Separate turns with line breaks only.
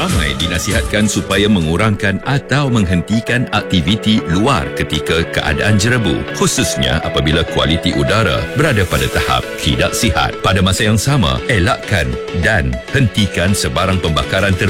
Ramai dinasihatkan supaya mengurangkan atau menghentikan aktiviti luar ketika keadaan jerebu, khususnya apabila kualiti udara berada pada tahap tidak sihat. Pada masa yang sama, elakkan dan hentikan sebarang pembakaran